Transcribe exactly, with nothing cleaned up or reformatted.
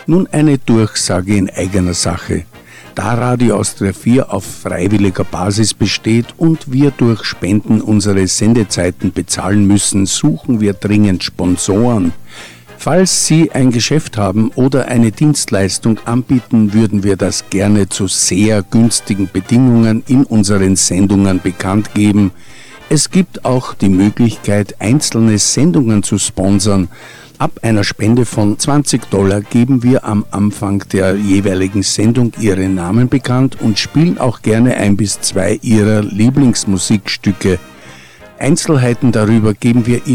Nun eine Durchsage in eigener Sache. Da Radio Austria vier auf freiwilliger Basis besteht und wir durch Spenden unsere Sendezeiten bezahlen müssen, suchen wir dringend Sponsoren. Falls Sie ein Geschäft haben oder eine Dienstleistung anbieten, würden wir das gerne zu sehr günstigen Bedingungen in unseren Sendungen bekannt geben. Es gibt auch die Möglichkeit, einzelne Sendungen zu sponsern. Ab einer Spende von zwanzig Dollar geben wir am Anfang der jeweiligen Sendung Ihre Namen bekannt und spielen auch gerne ein bis zwei Ihrer Lieblingsmusikstücke. Einzelheiten darüber geben wir Ihnen